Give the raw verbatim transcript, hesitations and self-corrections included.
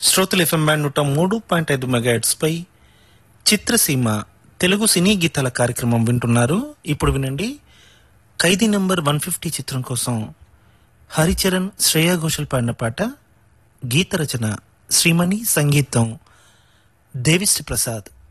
శ్రోతలు FM band నూట మూడు పాయింట్ ఐదు మెగాహెర్ట్జ్ పై చిత్రసీమ తెలుగు సినీ గీతాల కార్యక్రమం వింటున్నారు. ఇప్పుడు వినండి, ఖైదీ నంబర్ వన్ ఫిఫ్టీ చిత్రం కోసం హరిచరణ్, శ్రేయా ఘోషల్ పాడిన పాట. గీత రచన శ్రీమణి, సంగీతం దేవిశ్రీ ప్రసాద్.